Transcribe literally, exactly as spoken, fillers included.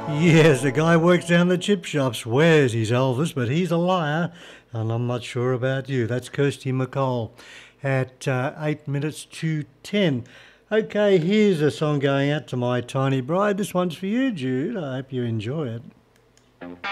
Yes, the guy works down the chip shop, swears he's Elvis, but he's a liar, and I'm not sure about you. That's Kirsty MacColl at uh, eight minutes to ten. Okay, here's a song going out to my tiny bride. This one's for you, Jude. I hope you enjoy it.